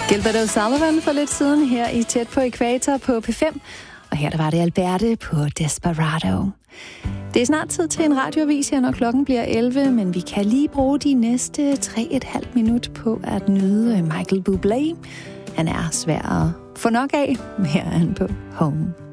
Gilbert O'Sullivan for lidt siden her i Tæt på Ækvator på P5. Og her der var det Alberte på Desperado. Det er snart tid til en radioavis her, når klokken bliver 11, men vi kan lige bruge de næste 3,5 minut på at nyde Michael Bublé. Han er svær at få nok af, mere end på Home.